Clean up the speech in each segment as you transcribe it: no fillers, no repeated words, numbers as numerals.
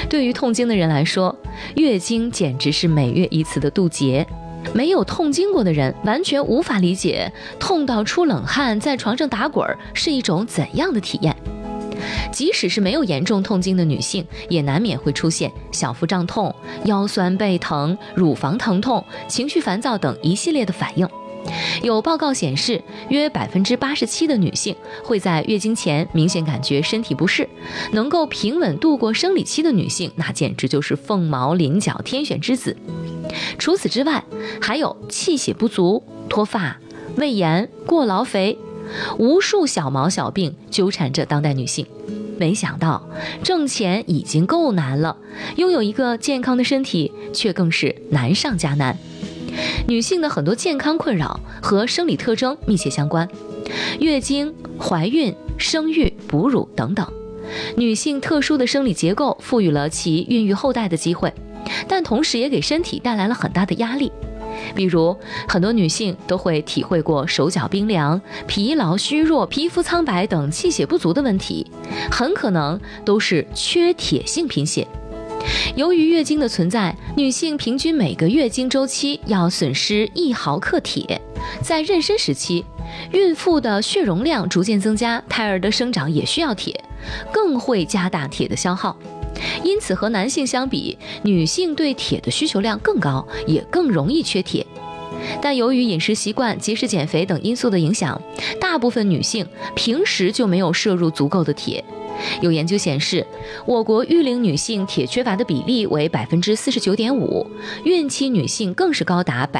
对于痛经的人来说，月经简直是每月一次的渡劫。没有痛经过的人完全无法理解痛到出冷汗在床上打滚是一种怎样的体验。即使是没有严重痛经的女性，也难免会出现小腹胀痛、腰酸背疼、乳房疼痛、情绪烦躁等一系列的反应。有报告显示，约87%的女性会在月经前明显感觉身体不适，能够平稳度过生理期的女性，那简直就是凤毛麟角天选之子。除此之外，还有气血不足、脱发、胃炎、过劳肥，无数小毛小病纠缠着当代女性。没想到挣钱已经够难了，拥有一个健康的身体却更是难上加难。女性的很多健康困扰和生理特征密切相关，月经、怀孕、生育、哺乳等等。女性特殊的生理结构赋予了其孕育后代的机会，但同时也给身体带来了很大的压力。比如，很多女性都会体会过手脚冰凉、疲劳虚弱、皮肤苍白等气血不足的问题，很可能都是缺铁性贫血。由于月经的存在，女性平均每个月经周期要损失1毫克铁。在妊娠时期，孕妇的血容量逐渐增加，胎儿的生长也需要铁，更会加大铁的消耗。因此和男性相比，女性对铁的需求量更高，也更容易缺铁。但由于饮食习惯、节食减肥等因素的影响，大部分女性平时就没有摄入足够的铁。有研究显示，我国育龄女性铁缺乏的比例为49.5%，孕期女性更是高达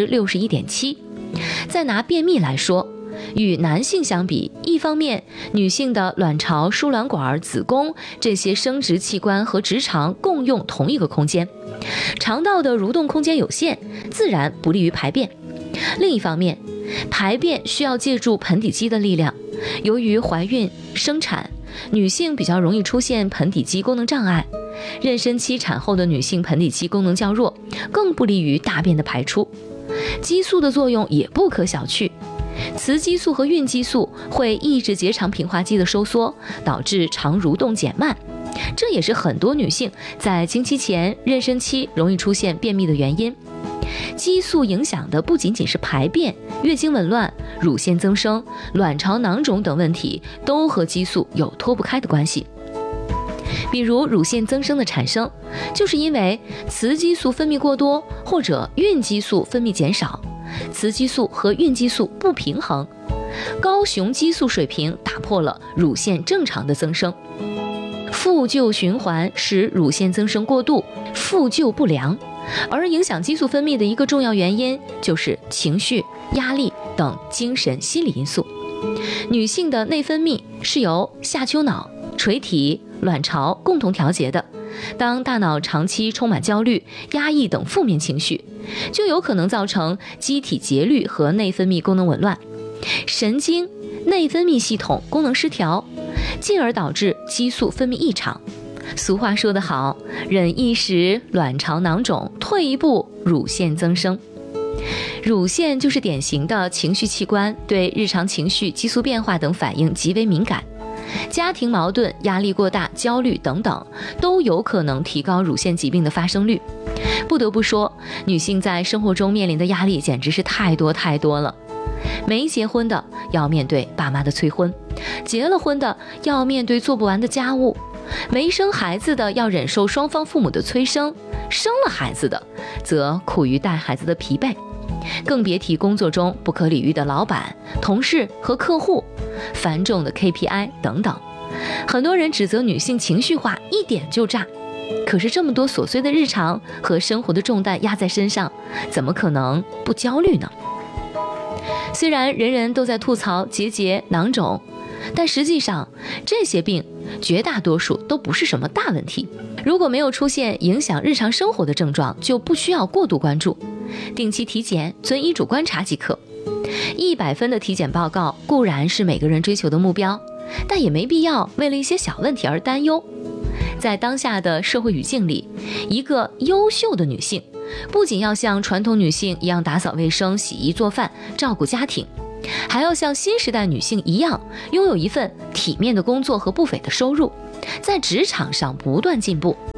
61.7%。再拿便秘来说，与男性相比，一方面，女性的卵巢、输卵管、子宫这些生殖器官和直肠共用同一个空间，肠道的蠕动空间有限，自然不利于排便。另一方面，排便需要借助盆底肌的力量，由于怀孕、生产，女性比较容易出现盆底肌功能障碍，妊娠期产后的女性盆底肌功能较弱，更不利于大便的排出。激素的作用也不可小觑，雌激素和孕激素会抑制结肠平滑肌的收缩，导致肠蠕动减慢，这也是很多女性在经期前、妊娠期容易出现便秘的原因。激素影响的不仅仅是排便，月经紊乱、乳腺增生、卵巢囊肿等问题都和激素有脱不开的关系。比如乳腺增生的产生，就是因为雌激素分泌过多，或者孕激素分泌减少，雌激素和孕激素不平衡，高雄激素水平打破了乳腺正常的增生，复旧循环使乳腺增生过度，复旧不良。而影响激素分泌的一个重要原因就是情绪、压力等精神心理因素。女性的内分泌是由下丘脑、垂体、卵巢共同调节的，当大脑长期充满焦虑、压抑等负面情绪，就有可能造成机体节律和内分泌功能紊乱，神经、内分泌系统功能失调，进而导致激素分泌异常。俗话说得好，忍一时卵巢囊肿，退一步乳腺增生。乳腺就是典型的情绪器官，对日常情绪、激素变化等反应极为敏感。家庭矛盾、压力过大、焦虑等等，都有可能提高乳腺疾病的发生率。不得不说，女性在生活中面临的压力简直是太多太多了。没结婚的要面对爸妈的催婚，结了婚的要面对做不完的家务，没生孩子的要忍受双方父母的催生，生了孩子的则苦于带孩子的疲惫，更别提工作中不可理喻的老板、同事和客户，繁重的 KPI 等等。很多人指责女性情绪化，一点就炸，可是这么多琐碎的日常和生活的重担压在身上，怎么可能不焦虑呢？虽然人人都在吐槽结节、囊肿，但实际上这些病绝大多数都不是什么大问题，如果没有出现影响日常生活的症状，就不需要过度关注，定期体检、遵医嘱观察即可。100分的体检报告固然是每个人追求的目标，但也没必要为了一些小问题而担忧。在当下的社会语境里，一个优秀的女性不仅要像传统女性一样打扫卫生、洗衣做饭、照顾家庭，还要像新时代女性一样拥有一份体面的工作和不菲的收入，在职场上不断进步。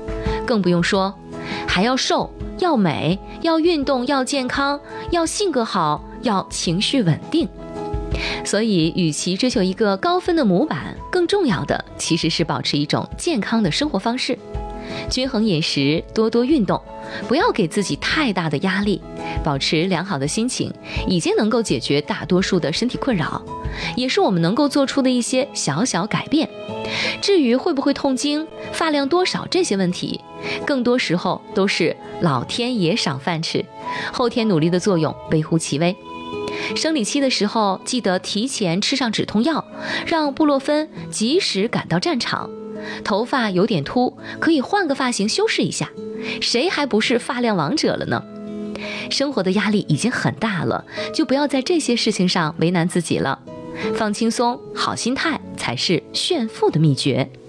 更不用说还要瘦、要美、要运动、要健康、要性格好、要情绪稳定。所以与其追求一个高分的模板，更重要的其实是保持一种健康的生活方式，均衡饮食，多多运动，不要给自己太大的压力，保持良好的心情，已经能够解决大多数的身体困扰，也是我们能够做出的一些小小改变。至于会不会痛经、发量多少这些问题，更多时候都是老天爷赏饭吃，后天努力的作用微乎其微。生理期的时候，记得提前吃上止痛药，让布洛芬及时赶到战场。头发有点秃，可以换个发型修饰一下，谁还不是发量王者了呢？生活的压力已经很大了，就不要在这些事情上为难自己了。放轻松，好心态才是炫富的秘诀。